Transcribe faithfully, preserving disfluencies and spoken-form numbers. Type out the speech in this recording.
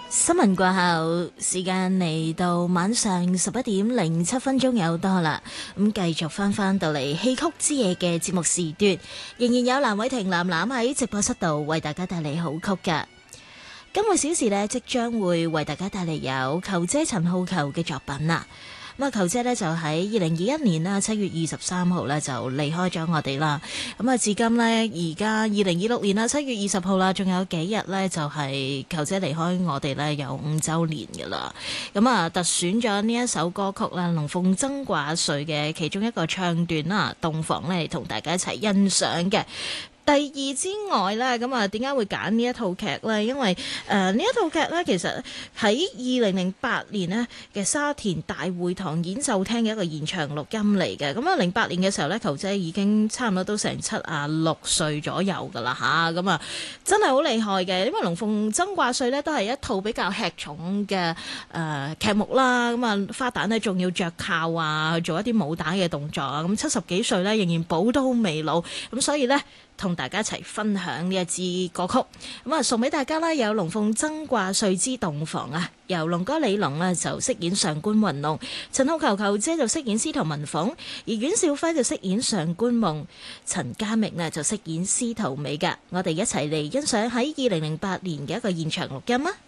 新聞過後，時間嚟到晚上十一點零七分鐘有多啦。咁繼續翻翻到嚟戲曲之夜嘅節目時段，仍然有藍偉婷、藍藍喺直播室度為大家帶嚟好曲噶。今個小時呢，即將會為大家帶嚟有球姐陳浩球嘅作品啦。咁啊，球姐呢就喺二零二一年啦，七月二十三號呢就離開咗我哋啦。咁啊，至今呢，而家二零二六年啦，七月二十號啦，仲有幾日呢，就係球姐離開我哋呢，有五週年噶啦。咁啊，特選咗呢一首歌曲啦，《龍鳳爭掛帥》嘅其中一個唱段啦，《洞房》呢，同大家一齊欣賞嘅。第二之外咧，咁啊點解會揀呢一套劇呢？因為誒呢、呃、一套劇呢，其實喺二零零八年呢嘅沙田大會堂演奏廳嘅一個現場錄音嚟嘅。咁啊零八年嘅時候呢，球姐已經差唔多都成七啊六歲左右噶啦吓，咁啊真係好厲害嘅。因為《龍鳳爭掛帥》呢都係一套比較吃重嘅誒、呃、劇目啦。咁啊花旦呢仲要着靠啊，去做一啲武打嘅動作啊。咁七十幾歲呢，仍然寶刀未老，咁所以呢，同大家一齊分享呢一支歌曲，咁啊送俾大家啦！有《龍鳳爭掛帥之洞房》啊，由龍哥李龍呢就飾演上官雲龍，陳浩球球姐就飾演司徒文鳳，而阮兆輝就飾演上官夢，陳家明呢就飾演司徒美噶。我哋一齊嚟欣賞喺二零零八年嘅一個現場錄音啊！